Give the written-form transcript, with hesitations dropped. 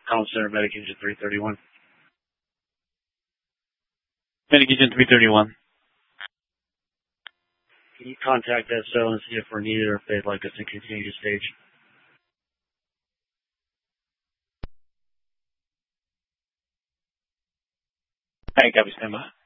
College Center, Medic Engine 331. Medic Engine 331. Can you contact SO and see if we're needed or if they'd like us to continue to stage? Hey, copy, stand by.